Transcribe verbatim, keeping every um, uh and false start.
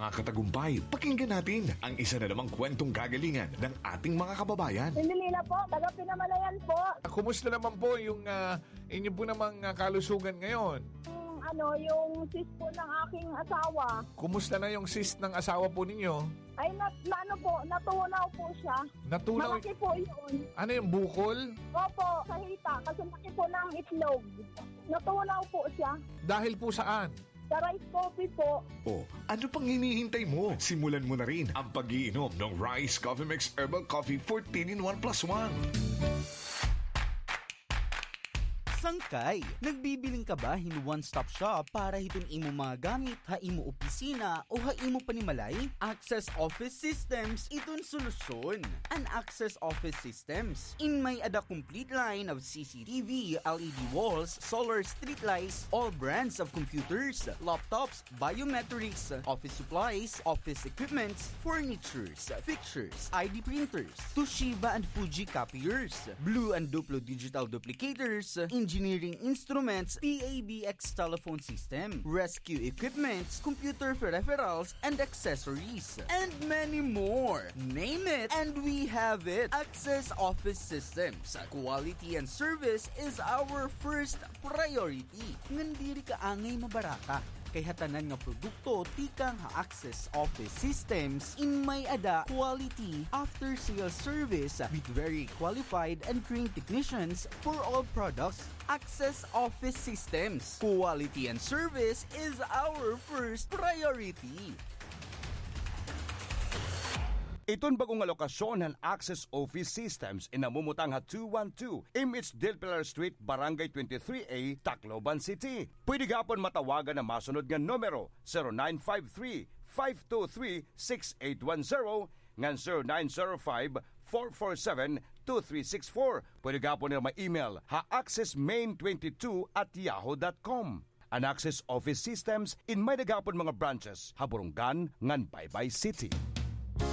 mga katagumpay, pakinggan natin ang isa na namang kwentong kagalingan ng ating mga kababayan. Pindilila po, taga Pinamalayan po. Kumusta naman po yung uh, inyo po namang uh, kalusugan ngayon? Yung, ano, yung sis po ng aking asawa. Kumusta na yung cyst ng asawa po ninyo? Ay, na, na, ano po, natunaw po siya. Natunaw? Malaki po yun. Ano yung bukol? Opo, sa hita, kasi laki po ng itlog. Natunaw po siya. Dahil po saan? Sa rice coffee po. O, ano pang hinihintay mo? Simulan mo na rin ang pag-iinom ng Rice Coffee Mix Herbal Coffee fourteen in one plus one. Sangkay, nagbibiling ka ba hin one-stop shop para hiton imo mga gamit, ha imo opisina o ha imo panimalay? Access Office Systems iton solusyon. An Access Office Systems in may ada complete line of C C T V, L E D walls, solar street lights, all brands of computers, laptops, biometrics, office supplies, office equipments, furnitures, fixtures, I D printers, Toshiba and Fuji copiers, Blue and Duplo digital duplicators, engineering instruments, P A B X telephone system, rescue equipments, computer peripherals, and accessories, and many more. Name it, and we have it. Access Office Systems. Quality and service is our first priority. Ngandiri ka angay mabaraka. Kay hatanan nga produkto tikang ha Access Office Systems in may ada quality after sales service with very qualified and trained technicians for all products. Access Office Systems. Quality and service is our first priority. Iton bagong nga lokasyon ng Access Office Systems inamumutang ha two twelve Image Del Pilar Street, Barangay twenty-three A, Tacloban City. Pwede gapon matawagan na masunod nga numero zero nine five three, five two three, six eight one zero ngan zero nine zero five, four four seven, two three six four. Pwede gapon na ma-email ha accessmain twenty-two at yahoo dot com. An Access Office Systems in may nagapon mga branches ha Burungan ngan Baybay City.